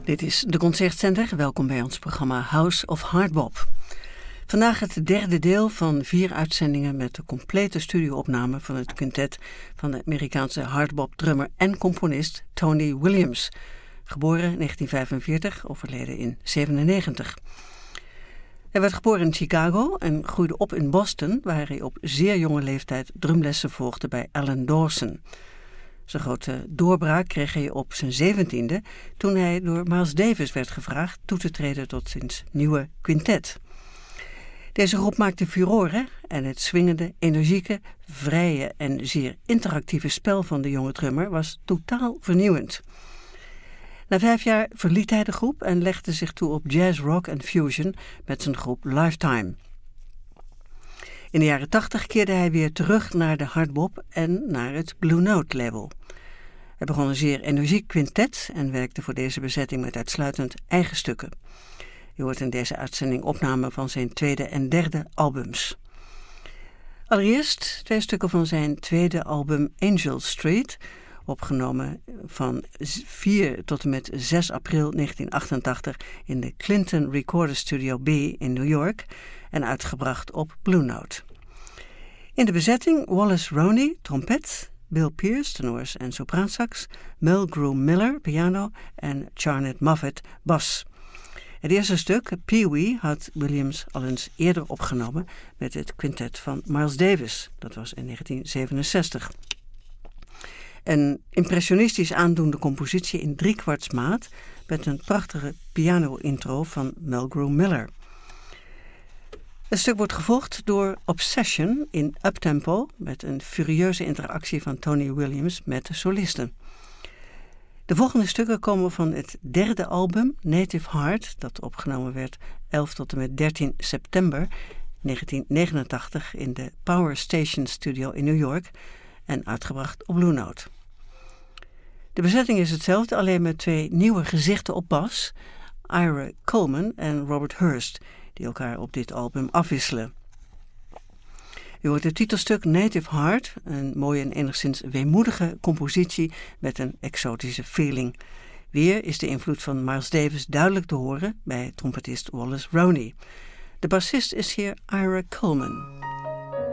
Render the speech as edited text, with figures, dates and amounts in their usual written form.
Dit is de Concertzender. Welkom bij ons programma House of Hardbop. Vandaag het derde deel van 4 uitzendingen met de complete studioopname van het quintet van de Amerikaanse hardbop-drummer en componist Tony Williams. Geboren in 1945, overleden in 1997. Hij werd geboren in Chicago en groeide op in Boston, waar hij op zeer jonge leeftijd drumlessen volgde bij Alan Dawson. Zijn grote doorbraak kreeg hij op zijn 17e, toen hij door Miles Davis werd gevraagd toe te treden tot zijn nieuwe quintet. Deze groep maakte furoren en het swingende, energieke, vrije en zeer interactieve spel van de jonge drummer was totaal vernieuwend. Na 5 jaar verliet hij de groep en legde zich toe op jazz, rock en fusion met zijn groep Lifetime. In de jaren 80 keerde hij weer terug naar de hardbop en naar het Blue Note label. Hij begon een zeer energiek quintet en werkte voor deze bezetting met uitsluitend eigen stukken. Je hoort in deze uitzending opnamen van zijn tweede en derde albums. Allereerst 2 stukken van zijn tweede album Angel Street, opgenomen van 4 tot en met 6 april 1988 in de Clinton Recorder Studio B in New York en uitgebracht op Blue Note. In de bezetting Wallace Roney, trompet, Bill Pierce, tenors en sopraansax, Mulgrew Miller, piano en Charnet Moffett, bas. Het eerste stuk, Pee-wee, had Williams al eens eerder opgenomen met het quintet van Miles Davis. Dat was in 1967. Een impressionistisch aandoende compositie in 3/4 maat met een prachtige piano-intro van Mulgrew Miller. Het stuk wordt gevolgd door Obsession in uptempo met een furieuze interactie van Tony Williams met de solisten. De volgende stukken komen van het derde album Native Heart, dat opgenomen werd 11 tot en met 13 september 1989 in de Power Station Studio in New York en uitgebracht op Blue Note. De bezetting is hetzelfde, alleen met 2 nieuwe gezichten op bas, Ira Coleman en Robert Hurst, die elkaar op dit album afwisselen. U hoort het titelstuk Native Heart, een mooie en enigszins weemoedige compositie met een exotische feeling. Weer is de invloed van Miles Davis duidelijk te horen bij trompetist Wallace Roney. De bassist is hier Ira Coleman.